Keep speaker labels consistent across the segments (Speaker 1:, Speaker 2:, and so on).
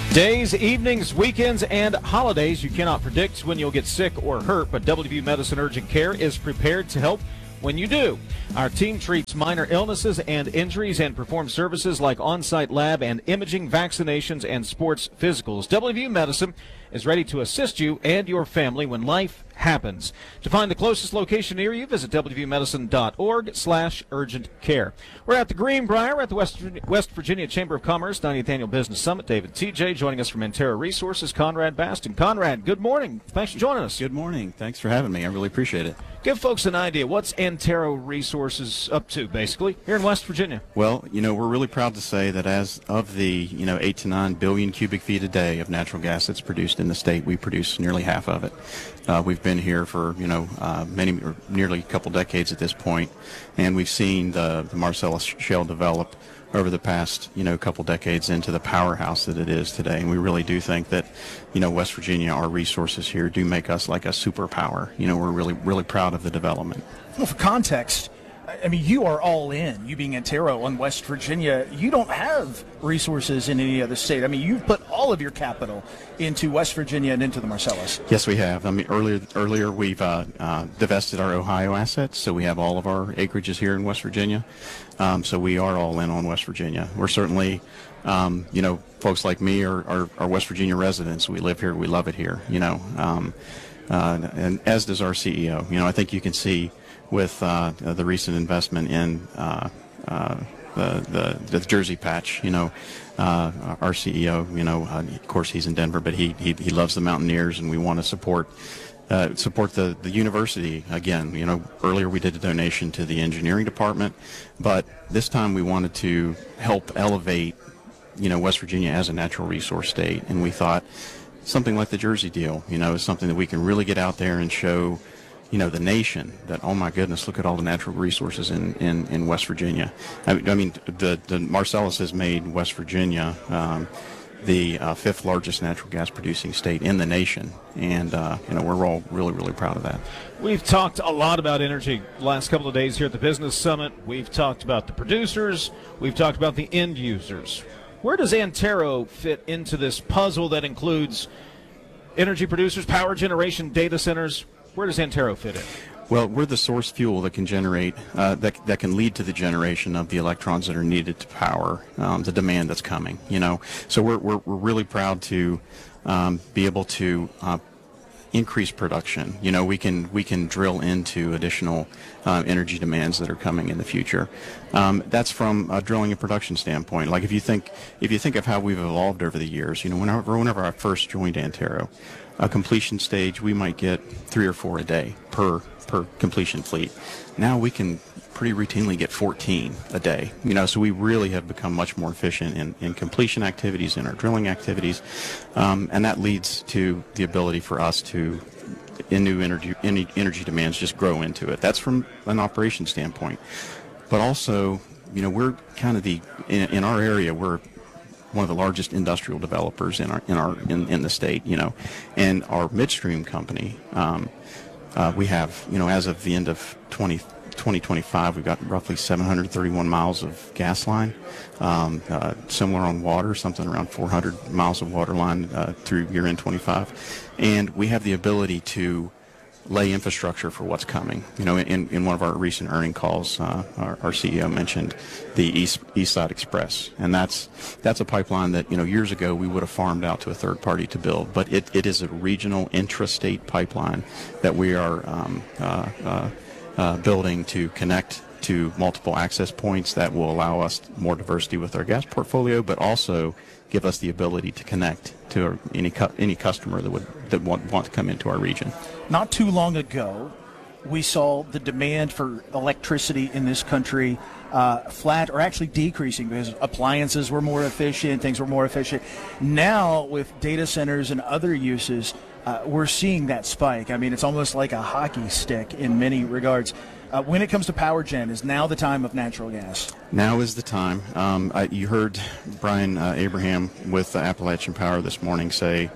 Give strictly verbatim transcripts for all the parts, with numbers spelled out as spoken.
Speaker 1: Days, evenings, weekends, and holidays. You cannot predict when you'll get sick or hurt, but W V Medicine Urgent Care is prepared to help when you do. Our team treats minor illnesses and injuries and performs services like on-site lab and imaging, vaccinations, and sports physicals. W V Medicine is ready to assist you and your family when life happens. To find the closest location near you, visit w v medicine dot org slash urgent care. We're at the Greenbrier at the West Virginia, West Virginia Chamber of Commerce ninetieth Annual Business Summit. David T J joining us from Antero Resources, Conrad Baston. Conrad, good morning. Thanks for joining us.
Speaker 2: Good morning. Thanks for having me. I really appreciate it.
Speaker 1: Give folks an idea. What's Antero Resources up to, basically, here in West Virginia?
Speaker 2: Well, you know, we're really proud to say that as of the, you know, eight to nine billion cubic feet a day of natural gas that's produced in the state, we produce nearly half of it. Uh, we've been here for, you know, uh, many, or nearly a couple decades at this point, and we've seen the, the Marcellus Shale develop over the past, you know, couple decades into the powerhouse that it is today. And we really do think that, you know, West Virginia, our resources here do make us like a superpower. You know, we're really, really proud of the development.
Speaker 3: Well, for context, I mean, you are all in, you being Antero on West Virginia. You don't have resources in any other state. I mean, you've put all of your capital into West Virginia and into the Marcellus.
Speaker 2: Yes, we have. I mean, earlier earlier we've uh, uh, divested our Ohio assets, so we have all of our acreages here in West Virginia. Um, so we are all in on West Virginia. We're certainly, um, you know, folks like me are, are, are West Virginia residents. We live here. We love it here, you know, um, uh, and as does our C E O. You know, I think you can see with uh, the recent investment in uh, uh, the, the the Jersey Patch, you know, uh, our C E O, you know, uh, of course he's in Denver, but he he, he loves the Mountaineers, and we want to support uh, support the, the university again. You know, earlier we did a donation to the engineering department, but this time we wanted to help elevate, you know, West Virginia as a natural resource state, and we thought something like the Jersey deal, you know, is something that we can really get out there and show, you know, the nation that, oh my goodness, look at all the natural resources in, in, in West Virginia. I, I mean, the, the Marcellus has made West Virginia um, the uh, fifth largest natural gas producing state in the nation. And, uh, you know, we're all really, really proud of that.
Speaker 1: We've talked a lot about energy the last couple of days here at the Business Summit. We've talked about the producers. We've talked about the end users. Where does Antero fit into this puzzle that includes energy producers, power generation, data centers? Where does Antero fit in?
Speaker 2: Well, we're the source fuel that can generate, uh, that that can lead to the generation of the electrons that are needed to power um, the demand that's coming. You know, so we're we're, we're really proud to um, be able to uh, increase production. You know, we can we can drill into additional uh, energy demands that are coming in the future. Um, that's from a drilling and production standpoint. Like if you think if you think of how we've evolved over the years, you know, whenever whenever I first joined Antero, a completion stage we might get three or four a day per per completion fleet. Now we can pretty routinely get fourteen a day. You know, so we really have become much more efficient in, in completion activities, in our drilling activities, um, and that leads to the ability for us to, in new energy, any energy demands, just grow into it. That's from an operation standpoint, but also, you know, we're kind of the in, in our area we're one of the largest industrial developers in our in our in, in the state. You know, and our midstream company. Um, Uh, we have, you know, as of the end of twenty twenty-five, we've got roughly seven hundred thirty-one miles of gas line. Um, uh, similar on water, something around four hundred miles of water line uh, through year end twenty-five. And we have the ability to lay infrastructure for what's coming. You know, in, in one of our recent earning calls, uh, our, our C E O mentioned the East East Side Express, and that's that's a pipeline that, you know, years ago we would have farmed out to a third party to build, but it, it is a regional intrastate pipeline that we are um, uh, uh, uh, building to connect to multiple access points that will allow us more diversity with our gas portfolio, but also give us the ability to connect to any cu- any customer that would that want, want to come into our region.
Speaker 3: Not too long ago, we saw the demand for electricity in this country uh, flat or actually decreasing because appliances were more efficient, things were more efficient. Now, with data centers and other uses, uh, we're seeing that spike. I mean, it's almost like a hockey stick in many regards. Uh, when it comes to power gen, is now the time of natural gas?
Speaker 2: Now is the time. Um, I, you heard Brian uh, Abraham with uh, Appalachian Power this morning say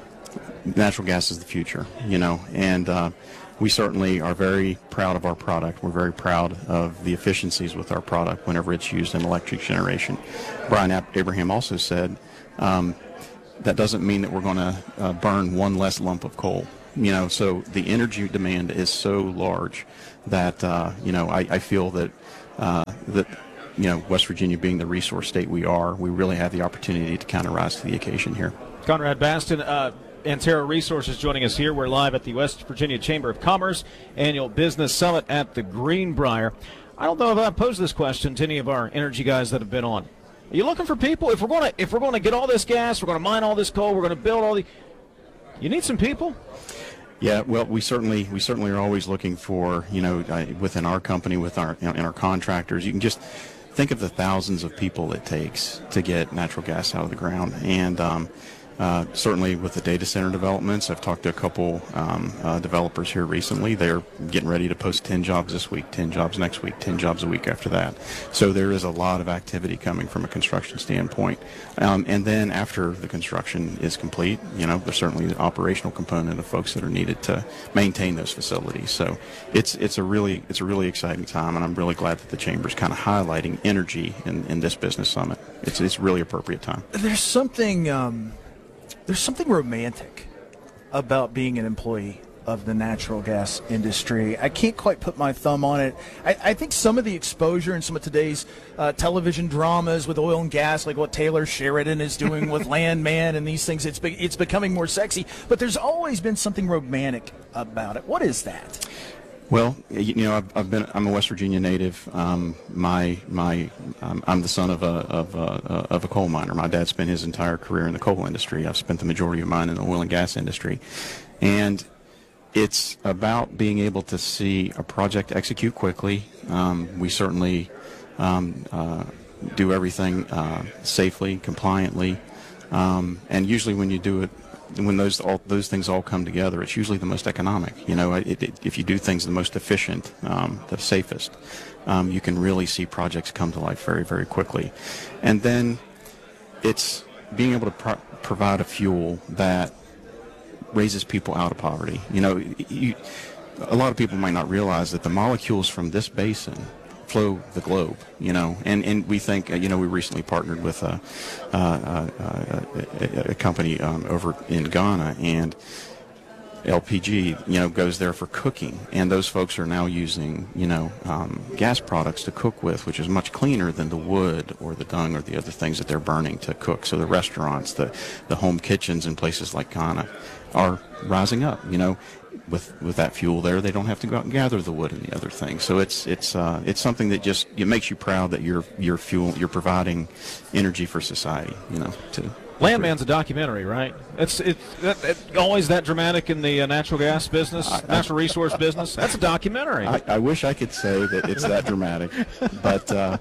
Speaker 2: natural gas is the future, you know, and uh, we certainly are very proud of our product. We're very proud of the efficiencies with our product whenever it's used in electric generation. Brian Ab- Abraham also said um, that doesn't mean that we're going to uh, burn one less lump of coal. You know, so the energy demand is so large that, uh, you know, I, I feel that, uh, that, you know, West Virginia being the resource state we are, we really have the opportunity to kind of rise to the occasion here.
Speaker 1: Conrad Baston, uh, Antero Resources joining us here. We're live at the West Virginia Chamber of Commerce Annual Business Summit at the Greenbrier. I don't know if I posed this question to any of our energy guys that have been on. Are you looking for people? If we're going to if we're going to get all this gas, we're going to mine all this coal, we're going to build all the. You need some people.
Speaker 2: Yeah, well, we certainly we certainly are always looking for, you know, uh, within our company, with our you know, and our contractors. You can just think of the thousands of people it takes to get natural gas out of the ground, and um, uh, certainly with the data center developments, I've talked to a couple um, uh, developers here recently. They're getting ready to post ten jobs this week, ten jobs next week, ten jobs a week after that. So there is a lot of activity coming from a construction standpoint. Um, and then after the construction is complete, you know, there's certainly the operational component of folks that are needed to maintain those facilities. So it's it's a really it's a really exciting time, and I'm really glad that the Chamber's kind of highlighting energy in, in this business summit. It's it's really appropriate time.
Speaker 3: There's something um, there's something romantic about being an employee of the natural gas industry. I can't quite put my thumb on it. I, I think some of the exposure in some of today's uh, television dramas with oil and gas, like what Taylor Sheridan is doing with Landman and these things, it's be, it's becoming more sexy. But there's always been something romantic about it. What is that?
Speaker 2: Well, you know, I've, I've been. I'm a West Virginia native. Um, my my, um, I'm the son of a of a of a coal miner. My dad spent his entire career in the coal industry. I've spent the majority of mine in the oil and gas industry, and it's about being able to see a project execute quickly. Um, we certainly um, uh, do everything uh, safely, compliantly, um, and usually when you do it. When those all those things all come together, it's usually the most economic. You know, it, it, if you do things the most efficient, um, the safest, um, you can really see projects come to life very, very quickly. And then it's being able to pro- provide a fuel that raises people out of poverty. You know, you, a lot of people might not realize that the molecules from this basin flow the globe, you know, and, and we think, uh, you know, we recently partnered with a, uh, uh, a, a company um, over in Ghana, and L P G, you know, goes there for cooking, and those folks are now using, you know, um, gas products to cook with, which is much cleaner than the wood or the dung or the other things that they're burning to cook. So the restaurants, the, the home kitchens in places like Ghana are rising up, you know. With with that fuel there, they don't have to go out and gather the wood and the other things. So it's it's uh, it's something that just it makes you proud that you're you're fuel you're providing energy for society. You know. To
Speaker 1: Landman's a documentary, right? It's it's that, it, always that dramatic in the uh, natural gas business, I, natural I, resource business. That's a documentary.
Speaker 2: I, I wish I could say that it's that dramatic, but. Uh,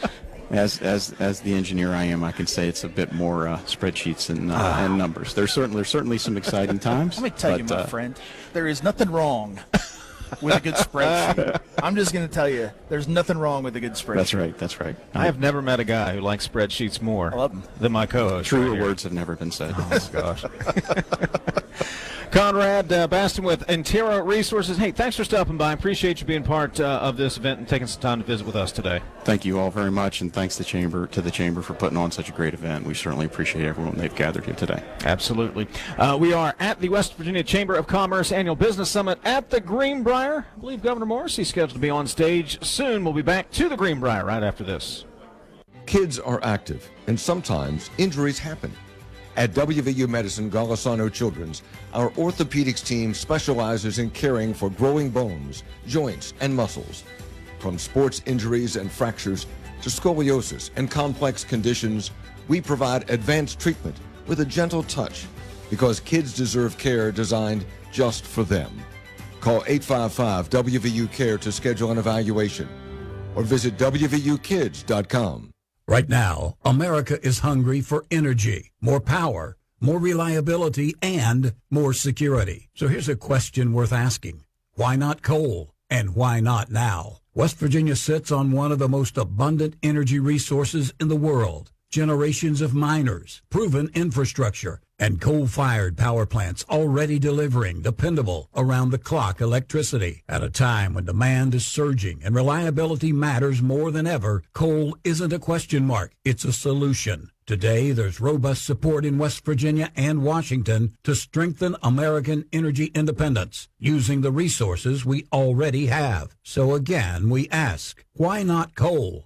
Speaker 2: As as as the engineer I am, I can say it's a bit more uh, spreadsheets and uh, uh, and numbers. There's certainly there's certainly some exciting times.
Speaker 3: Let me tell
Speaker 2: but,
Speaker 3: you, my
Speaker 2: uh,
Speaker 3: friend, there is nothing wrong with a good spreadsheet. I'm just going to tell you, there's nothing wrong with a good spreadsheet.
Speaker 2: That's right. That's right.
Speaker 1: I have never met a guy who likes spreadsheets more
Speaker 3: I love them.
Speaker 1: than my co-host.
Speaker 2: Truer
Speaker 1: right
Speaker 2: words have never been said.
Speaker 1: Oh gosh. Conrad uh, Baston with Antero Resources. Hey, thanks for stopping by. Appreciate you being part uh, of this event and taking some time to visit with us today.
Speaker 2: Thank you all very much, and thanks to Chamber to the Chamber for putting on such a great event. We certainly appreciate everyone they've gathered here today.
Speaker 1: Absolutely. Uh, we are at the West Virginia Chamber of Commerce Annual Business Summit at the Greenbrier. I believe Governor Morrissey is scheduled to be on stage soon. We'll be back to the Greenbrier right after this.
Speaker 4: Kids are active, and sometimes injuries happen. At W V U Medicine Golisano Children's, our orthopedics team specializes in caring for growing bones, joints, and muscles. From sports injuries and fractures to scoliosis and complex conditions, we provide advanced treatment with a gentle touch because kids deserve care designed just for them. Call eight five five W V U CARE to schedule an evaluation or visit W V U kids dot com.
Speaker 5: Right now, America is hungry for energy, more power, more reliability, and more security. So here's a question worth asking. Why not coal? And why not now? West Virginia sits on one of the most abundant energy resources in the world. generations of miners, proven infrastructure, and coal-fired power plants already delivering dependable, around-the-clock electricity. At a time when demand is surging and reliability matters more than ever, coal isn't a question mark, it's a solution. Today, there's robust support in West Virginia and Washington to strengthen American energy independence using the resources we already have. So again, we ask, why not coal?